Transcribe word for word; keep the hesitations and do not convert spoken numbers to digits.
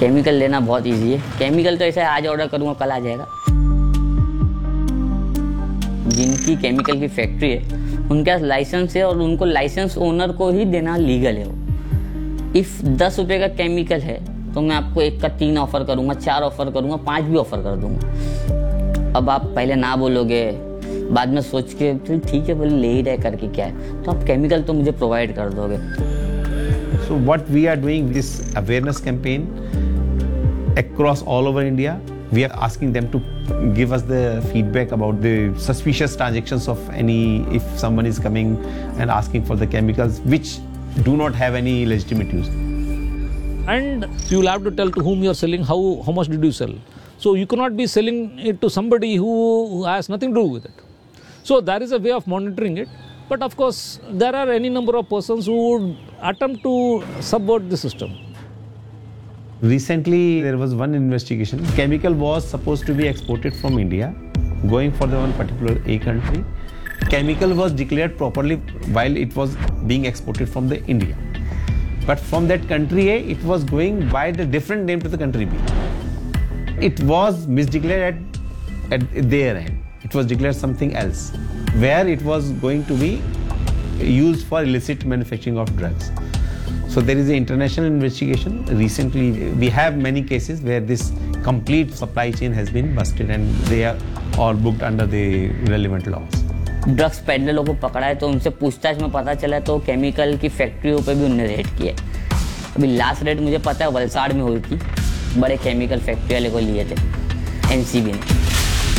Chemical लेना बहुत easy है। केमिकल तो ऐसा है, आज ऑर्डर करूँगा कल आ जाएगा। जिनकी केमिकल की फैक्ट्री है उनके पास लाइसेंस है और उनको लाइसेंस ओनर को ही देना लीगल है। वो इफ़ दस रुपये का केमिकल है तो मैं आपको एक का तीन ऑफ़र करूँगा, चार ऑफ़र करूँगा, पाँच भी ऑफ़र कर दूँगा। अब आप पहले ना बोलोगे, बाद में सोच के चल ठीक है बोले ले ही रहे करके क्या है, तो आप केमिकल तो मुझे प्रोवाइड कर दोगे। So what we are doing this awareness campaign across all over India, we are asking them to give us the feedback about the suspicious transactions of any, if someone is coming and asking for the chemicals which do not have any legitimate use. And you will have to tell to whom you are selling, how, how much did you sell. So you cannot be selling it to somebody who, who has nothing to do with it. So there is a way of monitoring it. But of course, there are any number of persons who would attempt to subvert the system. Recently, there was one investigation. Chemical was supposed to be exported from India, going for the one particular A country. Chemical was declared properly while it was being exported from the India. But from that country A, it was going by the different name to the country B. It was misdeclared at, at their end. It was declared something else, where it was going to be used for illicit manufacturing of drugs. So there is an international investigation. Recently, we have many cases where this complete supply chain has been busted and they are all booked under the relevant laws. Drugs पेडलरों को पकड़ा है तो उनसे पूछताछ में पता चला तो केमिकल की फैक्ट्रियों पे भी उन्होंने रेड किया है। अभी लास्ट रेड मुझे पता है वलसाड़ में हुई थी, बड़े केमिकल फैक्ट्री वाले को लिए थे एनसीबी ने।